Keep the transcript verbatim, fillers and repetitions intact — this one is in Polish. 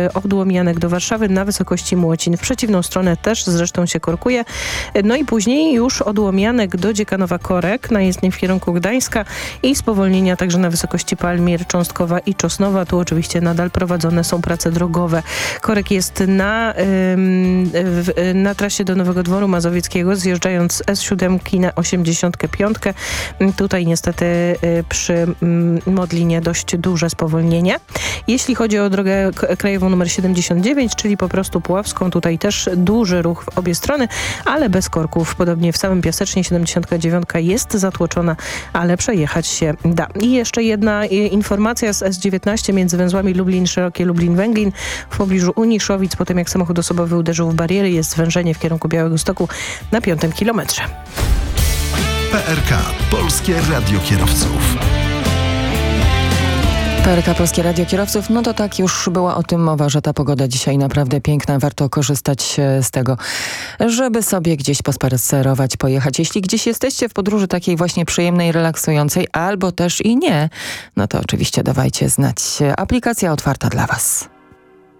od Łomianek do Warszawy na wysokości Młocin. W przeciwną stronę też zresztą się korkuje. No i później już od Łomianek do Dziekanowa-Korek na jezdni w kierunku Gdańska i spowolnienia także na wysokości Palmir, Cząstkowa i Czosnowa. Tu oczywiście nadal prowadzone są prace drogowe. Korek jest na, ym, w, na trasie do Nowego Dworu Mazowieckiego, zjeżdżając z S siedem na osiemdziesiątkę pięć. Tutaj niestety y, przy y, Modlinie dość duże spowolnienie. Jeśli chodzi o drogę krajową numer siedemdziesiąt dziewięć, czyli po prostu Puławską, tutaj też duży ruch w obie strony, ale bez korków. Podobnie w samym Piasecznie siedemdziesiątka dziewiątka jest zatłoczona, ale przejechać się da. I jeszcze jedna informacja z S dziewiętnaście między węzłami Lublin Szerokie, Lublin Węglin w pobliżu Uniszowic. Po tym jak samochód osobowy uderzył w bariery, jest zwężenie w kierunku Białegostoku na piątym kilometrze. P R K. Polskie Radio Kierowców. P R K Polskie Radio Kierowców, no to tak już była o tym mowa, że ta pogoda dzisiaj naprawdę piękna, warto korzystać z tego, żeby sobie gdzieś pospacerować, pojechać. Jeśli gdzieś jesteście w podróży takiej właśnie przyjemnej, relaksującej, albo też i nie, no to oczywiście dawajcie znać. Aplikacja otwarta dla Was.